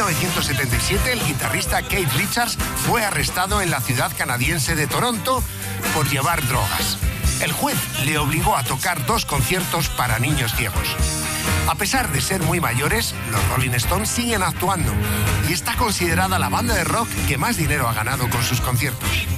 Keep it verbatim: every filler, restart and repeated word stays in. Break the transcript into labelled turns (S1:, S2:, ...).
S1: novecientos setenta y siete, el guitarrista Keith Richards fue arrestado en la ciudad canadiense de Toronto por llevar drogas. El juez le obligó a tocar dos conciertos para niños ciegos. A pesar de ser muy mayores, los Rolling Stones siguen actuando y está considerada la banda de rock que más dinero ha ganado con sus conciertos.